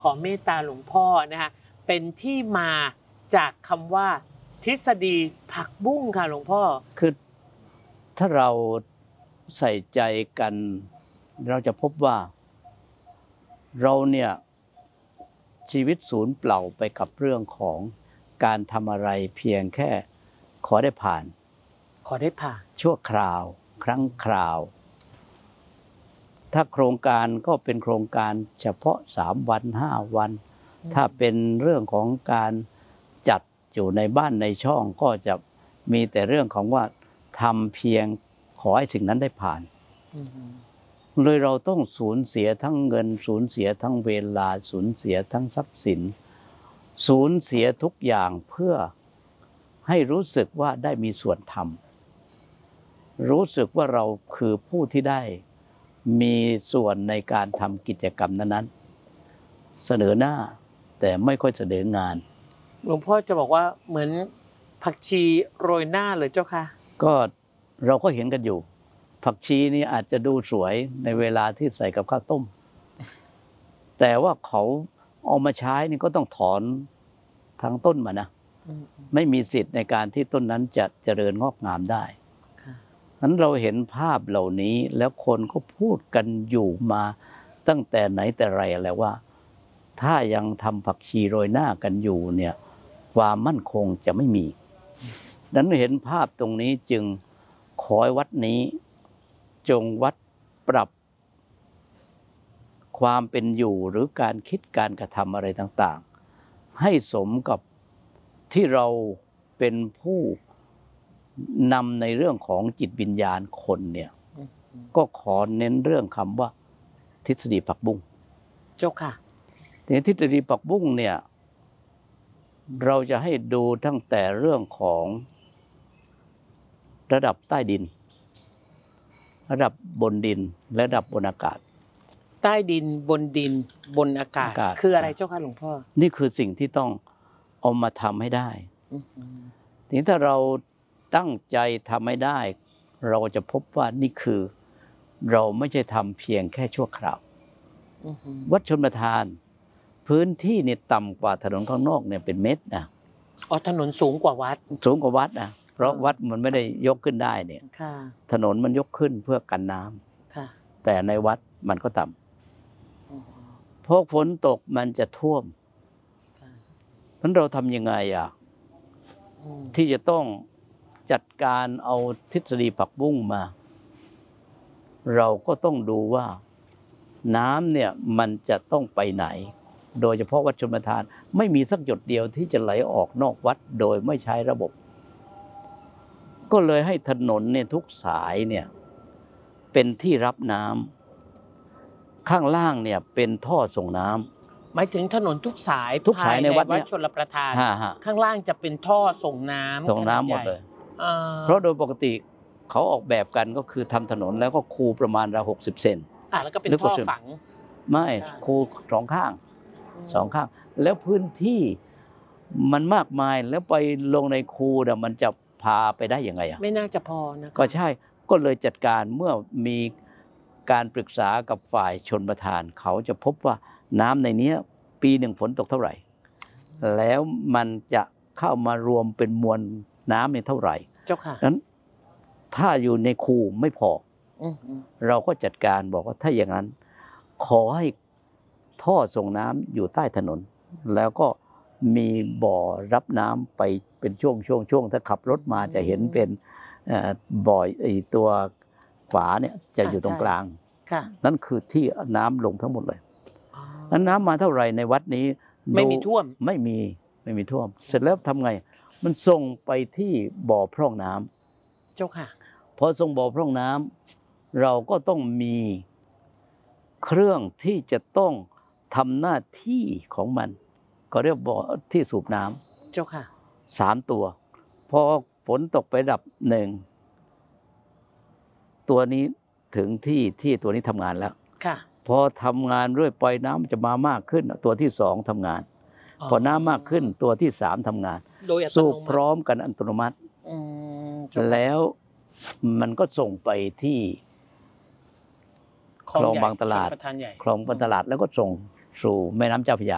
ขอเมตตาหลวงพ่อนะคะเป็นที่มาจากคำว่าทฤษฎีผักบุ้งค่ะหลวงพ่อคือถ้าเราใส่ใจกันเราจะพบว่าเราเนี่ยชีวิตสูญเปล่าไปกับเรื่องของการทำอะไรเพียงแค่ขอได้ผ่านชั่วคราวครั้งคราวถ้าโครงการก็เป็นโครงการเฉพาะ3 วัน 5 วันถ้าเป็นเรื่องของการจัดอยู่ในบ้านในช่องก็จะมีแต่เรื่องของว่าทำเพียงขอให้สิ่งนั้นได้ผ่านเลยเราต้องสูญเสียทั้งเงินสูญเสียทั้งเวลาสูญเสียทั้งทรัพย์สินสูญเสียทุกอย่างเพื่อให้รู้สึกว่าได้มีส่วนทำรู้สึกว่าเราคือผู้ที่ได้มีส่วนในการทำกิจกรรมนั้นๆเสนอหน้าแต่ไม่ค่อยเสนองานหลวงพ่อจะบอกว่าเหมือนผักชีโรยหน้าเลยเจ้าค่ะก็เราก็เห็นกันอยู่ผักชีนี่อาจจะดูสวยในเวลาที่ใส่กับข้าวต้มแต่ว่าเขาเอามาใช้นี่ก็ต้องถอนทั้งต้นมานะไม่มีสิทธิ์ในการที่ต้นนั้นจะเจริญงอกงามได้นั้นเราเห็นภาพเหล่านี้แล้วคนก็พูดกันอยู่มาตั้งแต่ไหนแต่ไรแล้วว่าถ้ายังทำผักชีโรยหน้ากันอยู่เนี่ยความมั่นคงจะไม่มีนั้นเห็นภาพตรงนี้จึงขอให้วัดนี้จงวัดปรับความเป็นอยู่หรือการคิดการกระทำอะไรต่างๆให้สมกับที่เราเป็นผู้นำในเรื่องของจิตวิญญาณคนเนี่ยก็ขอเน้นเรื่องคำว่าทฤษฎีผักบุ้งเจ้าค่ะในทฤษฎีผักบุ้งเนี่ยเราจะให้ดูตั้งแต่เรื่องของระดับใต้ดินระดับบนดินและระดับบนอากาศใต้ดินบนดินบนอากาศคืออะไรเจ้าค่ะหลวงพ่อนี่คือสิ่งที่ต้องเอามาทำให้ได้ทีนี้ถ้าเราตั้งใจทำให้ได้เราจะพบว่านี่คือเราไม่ใช่ทำเพียงแค่ชั่วคราววัดชลประทานพื้นที่นี่ต่ำกว่าถนนข้างนอกเนี่ยเป็นเมตรนะถนนสูงกว่าวัดนะเพราะวัดมันไม่ได้ยกขึ้นได้เนี่ยถนนมันยกขึ้นเพื่อกันน้ำแต่ในวัดมันก็ต่ำพอฝนตกมันจะท่วมเพราะเราทำยังไงที่จะต้องจัดการเอาทฤษฎีผักบุ้งมาเราก็ต้องดูว่าน้ำเนี่ยมันจะต้องไปไหนโดยเฉพาะวัดชลประทานไม่มีสักหยดเดียวที่จะไหลออกนอกวัดโดยไม่ใช้ระบบก็เลยให้ถนนเนี่ยทุกสายเนี่ยเป็นที่รับน้ำข้างล่างเนี่ยเป็นท่อส่งน้ำหมายถึงถนนทุกสายในวัดชลประทานข้างล่างจะเป็นท่อส่งน้ำหมดเลยเพราะโดยปกติเขาออกแบบกันก็คือทำถนนแล้วก็คูประมาณ60 เซนแล้วก็เป็นท่อฝังไม่คูสองข้างแล้วพื้นที่มันมากมายแล้วไปลงในคูเนี่ยมันจะพาไปได้ยังไงไม่น่าจะพอนะก็ใช่ก็เลยจัดการเมื่อมีการปรึกษากับฝ่ายชลประทานเขาจะพบว่าน้ำในนี้ปีหนึ่งฝนตกเท่าไหร่แล้วมันจะเข้ามารวมเป็นมวลน้ำในเท่าไหร่เจ้าค่ะนั้นถ้าอยู่ในคูไม่พอเราก็จัดการบอกว่าถ้าอย่างนั้นขอให้ท่อส่งน้ำอยู่ใต้ถนนแล้วก็มีบ่อรับน้ำไปเป็นช่วงถ้าขับรถมาจะเห็นเป็นบ่อตัวฝาเนี่ยจะอยู่ตรงกลางนั่นคือที่น้ำลงทั้งหมดเลยนั้นน้ำมาเท่าไหร่ในวัดนี้ไม่มีท่วมไม่มีท่วมเสร็จแล้วทำไงมันส่งไปที่บ่อพร่องน้ำเจ้าค่ะพอส่งบ่อพร่องน้ำเราก็ต้องมีเครื่องที่จะต้องทำหน้าที่ของมันก็เรียกบ่อที่สูบน้ำเจ้าค่ะ 3 ตัวพอฝนตกไประดับ1ตัวนี้ถึงที่ตัวนี้ทำงานแล้วพอทำงานเรื่อยไปน้ำจะมามากขึ้นตัวที่2ทำงานพอน้ำมากขึ้นตัวที่3ทำงานสูบพร้อมกันอัตโนมัติแล้วมันก็ส่งไปที่คลองบางตลาดแล้วก็ส่งสู่แม่น้ำเจ้าพระยา